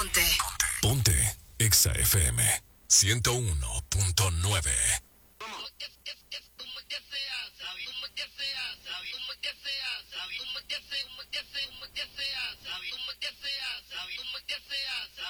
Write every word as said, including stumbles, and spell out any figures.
Ponte. Ponte. Exa F M. ciento uno punto nueve.